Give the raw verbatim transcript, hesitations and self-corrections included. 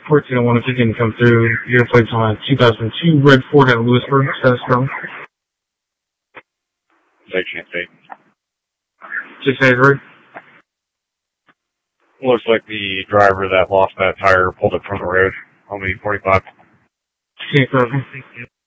fourteen oh one, if you can come through, your plate's on a two thousand two red Ford at Lewisburg, status strong. six eight. six eighty-three. Looks like the driver that lost that tire pulled it from the road on the forty-five. six eighty-seven.